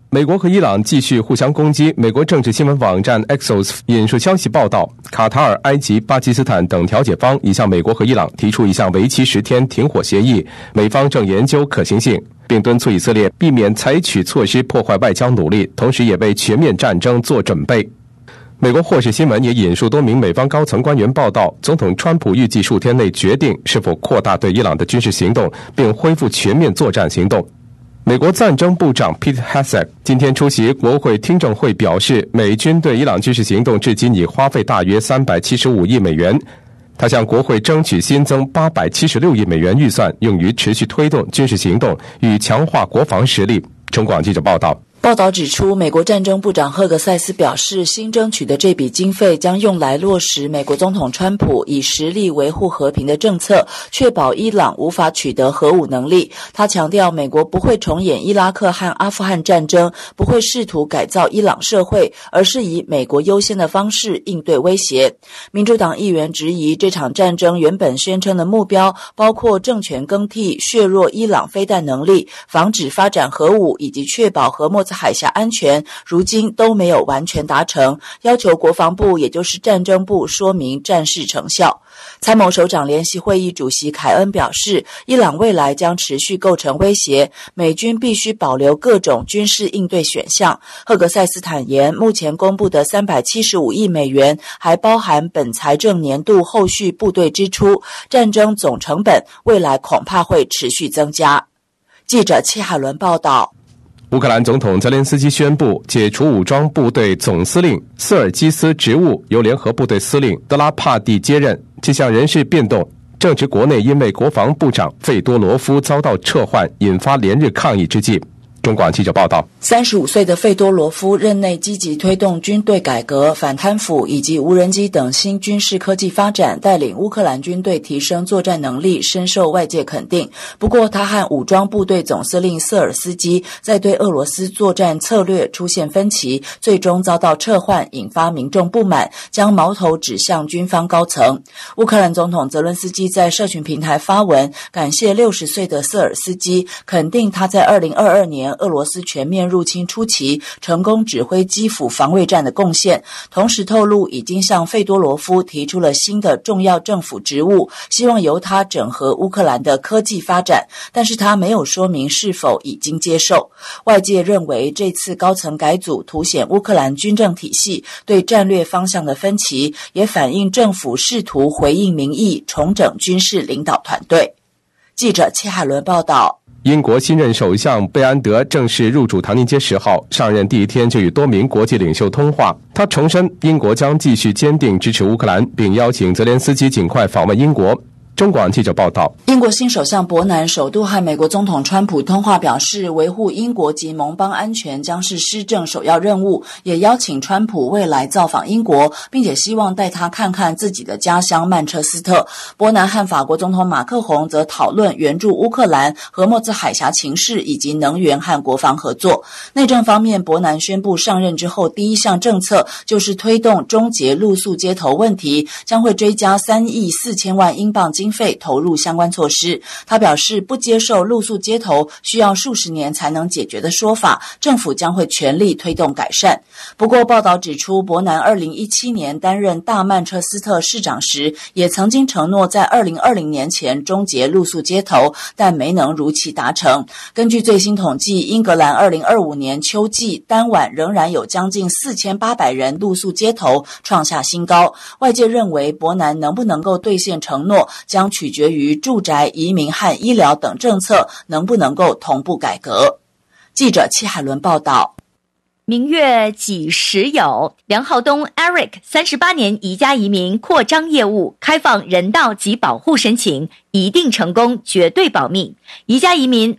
美国和伊朗继续互相攻击。美国政治新闻网站 Axios 引述消息报道，卡塔尔、埃及、巴基斯坦等调解方已向美国和伊朗提出一项为期10天停火协议，美方正研究可行性，并敦促以色列避免采取措施破坏外交努力，同时也为全面战争做准备。美国霍士新闻也引述多名美方高层官员报道，总统川普预计数天内决定是否扩大对伊朗的军事行动，并恢复全面作战行动。美国战争部长 Pete Hegseth 今天出席国会听证会表示，美军对伊朗军事行动至今已花费大约375亿美元。他向国会争取新增876亿美元预算，用于持续推动军事行动与强化国防实力。中广记者报道。 报道指出，美国战争部长赫格塞斯表示，新争取的这笔经费将用来落实美国总统川普以实力维护和平的政策，确保伊朗无法取得核武能力。他强调，美国不会重演伊拉克和阿富汗战争，不会试图改造伊朗社会，而是以美国优先的方式应对威胁。民主党议员质疑，这场战争原本宣称的目标包括政权更替、削弱伊朗飞弹能力、防止发展核武以及确保和莫海峡安全，如今都没有完全达成，要求国防部也就是战争部说明战事成效。参谋首长联席会议主席凯恩表示，伊朗未来将持续构成威胁，美军必须保留各种军事应对选项。赫格塞斯坦言，目前公布的375亿美元还包含本财政年度后续部队支出，战争总成本未来恐怕会持续增加。记者戚海伦报道。 乌克兰总统泽连斯基宣布解除武装部队总司令瑟尔基斯职务，由联合部队司令德拉帕蒂接任。这项人事变动正值国内因为国防部长费多罗夫遭到撤换，引发连日抗议之际。中广记者报道 ，35岁的费多罗夫任内积极推动军队改革、反贪腐以及无人机等新军事科技发展，带领乌克兰军队提升作战能力，深受外界肯定。不过，他和武装部队总司令瑟尔斯基在对俄罗斯作战策略出现分歧，最终遭到撤换，引发民众不满，将矛头指向军方高层。乌克兰总统泽伦斯基在社群平台发文，感谢60岁的瑟尔斯基，肯定他在2022年俄罗斯全面入侵初期成功指挥基辅防卫战的贡献，同时透露已经向费多罗夫提出了新的重要政府职务，希望由他整合乌克兰的科技发展，但是他没有说明是否已经接受。外界认为这次高层改组凸显乌克兰军政体系对战略方向的分歧，也反映政府试图回应民意，重整军事领导团队。记者戚海伦报道。 英国新任首相贝安德正式入主唐宁街10号，上任第一天就与多名国际领袖通话。他重申英国将继续坚定支持乌克兰，并邀请泽连斯基尽快访问英国。中广记者报道， 英国新首相伯南首度和美国总统川普通话，表示维护英国及盟邦安全将是施政首要任务，也邀请川普未来造访英国，并且希望带他看看自己的家乡曼彻斯特。伯南和法国总统马克宏则讨论援助乌克兰、荷默兹海峡情势以及能源和国防合作。内政方面，伯南宣布上任之后第一项政策就是推动终结露宿街头问题，将会追加3亿4千万英镑经费投入相关措施。他表示不接受露宿街头需要数十年才能解决的说法，政府将会全力推动改善。不过报道指出，伯南2017年担任大曼彻斯特市长时，也曾经承诺在2020年前终结露宿街头，但没能如期达成。根据最新统计，英格兰2025年秋季单晚仍然有将近4800人露宿街头，创下新高。外界认为伯南能不能够兑现承诺，将取决于住宅、移民和医疗等政策能不能够同步改革。记者戚海伦报道。 明月几时有？梁浩东 Eric 38年宜家移民扩张业务，开放人道及保护申请，一定成功，绝对保密。宜家移民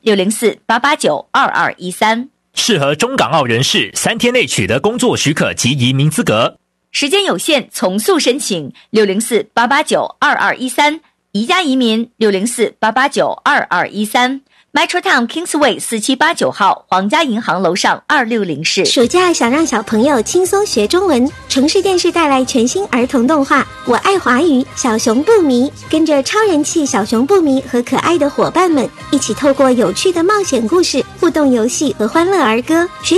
604-889-2213， 适合中港澳人士3天内取得工作许可及移民资格， 时间有限，从速申请。604-889-2213，宜家移民604-889-2213。Metrotown Kingsway 4789号，皇家银行楼上260室。 暑假想让小朋友轻松学中文，城市电视带来全新儿童动画《我爱华语》，小熊不迷，跟着超人气小熊不迷和可爱的伙伴们，一起透过有趣的冒险故事、互动游戏和欢乐儿歌，学